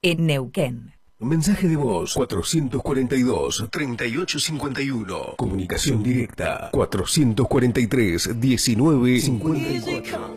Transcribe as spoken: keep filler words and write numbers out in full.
en Neuquén. Mensaje de voz cuatrocientos cuarenta y dos, treinta y ocho cincuenta y uno. Comunicación directa cuatrocientos cuarenta y tres, diecinueve cincuenta y cuatro.